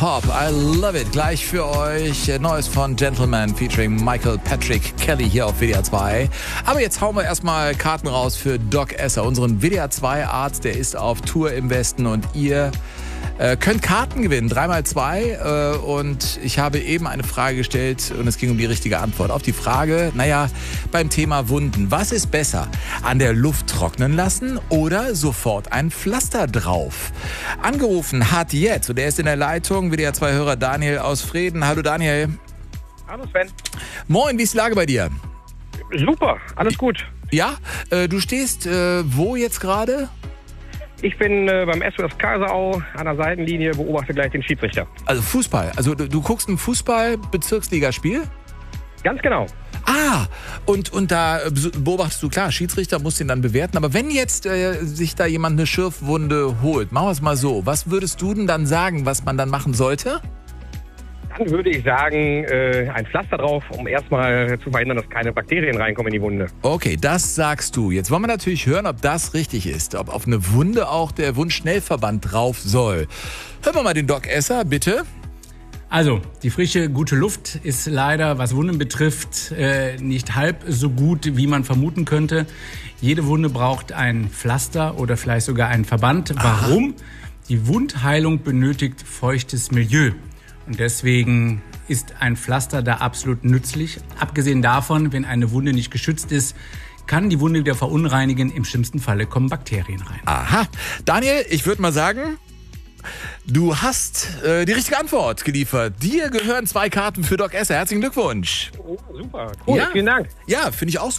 Pop, I love it. Gleich für euch Neues von Gentleman featuring Michael Patrick Kelly hier auf WDR 2. Aber jetzt hauen wir erstmal Karten raus für Doc Esser, unseren WDR 2 Arzt. Der ist auf Tour im Westen und ihr könnt Karten gewinnen, 3x2. Und ich habe eben eine Frage gestellt und es ging um die richtige Antwort. Auf die Frage, beim Thema Wunden. Was ist besser? An der Luft trocknen lassen oder sofort ein Pflaster drauf? Angerufen hat jetzt, und er ist in der Leitung, WDR 2-Hörer Daniel aus Vreden. Hallo Daniel. Hallo Sven. Moin, wie ist die Lage bei dir? Super, alles gut. Ja, du stehst wo jetzt gerade? Ich bin beim SOS Kaiserau an der Seitenlinie, beobachte gleich den Schiedsrichter. Also Fußball. Also du guckst ein Fußball-Bezirksligaspiel? Ganz genau. Ah, und da beobachtest du, klar, Schiedsrichter muss den dann bewerten. Aber wenn jetzt sich da jemand eine Schürfwunde holt, machen wir es mal so. Was würdest du denn dann sagen, was man dann machen sollte? Dann würde ich sagen, ein Pflaster drauf, um erstmal zu verhindern, dass keine Bakterien reinkommen in die Wunde. Okay, das sagst du. Jetzt wollen wir natürlich hören, ob das richtig ist. Ob auf eine Wunde auch der Wundschnellverband drauf soll. Hören wir mal den Doc Esser, bitte. Also, die frische, gute Luft ist leider, was Wunden betrifft, nicht halb so gut, wie man vermuten könnte. Jede Wunde braucht ein Pflaster oder vielleicht sogar einen Verband. Warum? Die Wundheilung benötigt feuchtes Milieu. Und deswegen ist ein Pflaster da absolut nützlich. Abgesehen davon, wenn eine Wunde nicht geschützt ist, kann die Wunde wieder verunreinigen. Im schlimmsten Falle kommen Bakterien rein. Aha. Daniel, ich würde mal sagen, du hast die richtige Antwort geliefert. Dir gehören 2 Karten für Doc Esser. Herzlichen Glückwunsch. Oh, super, cool, ja. Vielen Dank. Ja, finde ich auch super.